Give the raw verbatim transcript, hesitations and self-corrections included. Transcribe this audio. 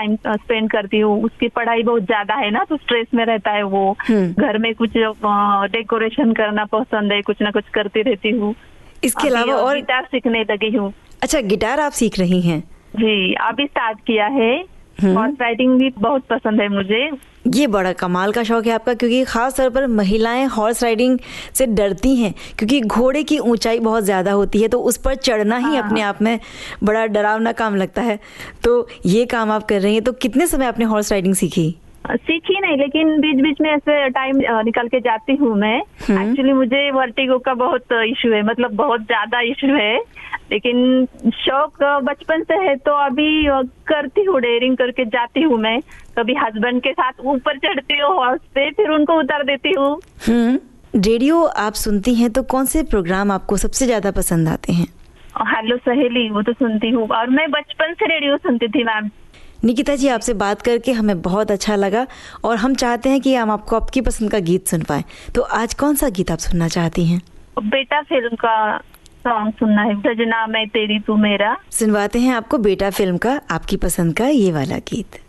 Time spend करती हूँ। उसकी पढ़ाई बहुत ज्यादा है ना, तो स्ट्रेस में रहता है वो। घर में कुछ डेकोरेशन करना पसंद है, कुछ ना कुछ करती रहती हूँ। इसके अलावा और गिटार सीखने लगी हूँ। अच्छा, गिटार आप सीख रही हैं? जी, अभी स्टार्ट किया है। हॉर्स राइडिंग भी बहुत पसंद है मुझे। ये बड़ा कमाल का शौक है आपका, क्योंकि खास तौर पर महिलाएं हॉर्स राइडिंग से डरती हैं, क्योंकि घोड़े की ऊंचाई बहुत ज़्यादा होती है, तो उस पर चढ़ना ही अपने आप में बड़ा डरावना काम लगता है। तो ये काम आप कर रही हैं। तो कितने समय आपने हॉर्स राइडिंग सीखी? सीखी नहीं, लेकिन बीच बीच में ऐसे टाइम निकाल के जाती हूँ मैं। एक्चुअली मुझे वर्टिगो का बहुत इशू है, मतलब बहुत ज्यादा इशू है, लेकिन शौक बचपन से है, तो अभी करती हूँ, डेयरिंग करके जाती हूँ मैं। कभी हस्बैंड के साथ ऊपर चढ़ती हूँ हॉर्स पे, फिर उनको उतार देती हूँ। हम्म रेडियो आप सुनती हैं, तो कौन से प्रोग्राम आपको सबसे ज्यादा पसंद आते हैं? हेलो सहेली, वो तो सुनती हूँ, और मैं बचपन से रेडियो सुनती थी मैम। निकिता जी, आपसे बात करके हमें बहुत अच्छा लगा, और हम चाहते हैं कि हम आपको आपकी पसंद का गीत सुन पाएं। तो आज कौन सा गीत आप सुनना चाहती हैं? बेटा फिल्म का सॉन्ग सुनना है, सजना मैं तेरी तू मेरा। सुनवाते हैं आपको बेटा फिल्म का आपकी पसंद का ये वाला गीत।